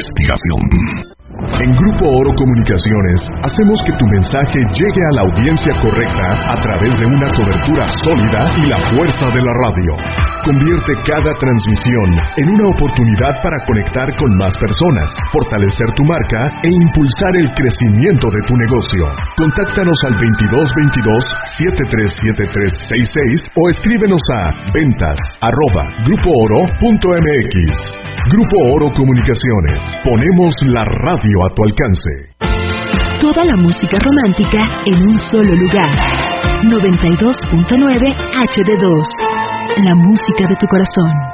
investigación. En Grupo Oro Comunicaciones hacemos que tu mensaje llegue a la audiencia correcta a través de una cobertura sólida y la fuerza de la radio. Convierte cada transmisión en una oportunidad para conectar con más personas, fortalecer tu marca e impulsar el crecimiento de tu negocio. Contáctanos al 2222-737366 o escríbenos a ventas@grupooro.mx. Grupo Oro Comunicaciones. Ponemos la radio a tu alcance. Toda la música romántica en un solo lugar. 92.9 HD2. La música de tu corazón.